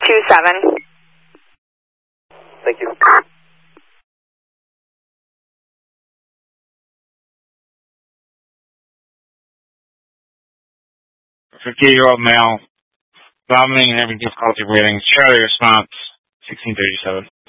27. Thank you. 58-year-old male, vomiting and having difficulty breathing. Charlie response, 1637.